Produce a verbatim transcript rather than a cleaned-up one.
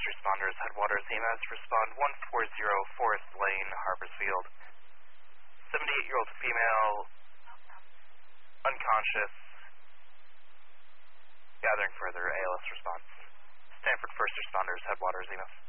responders, Headwaters E M S, respond one forty Forest Lane, Harpersfield. seventy-eight-year-old female, unconscious, gathering further A L S response. Stanford First Responders, Headwaters E M S.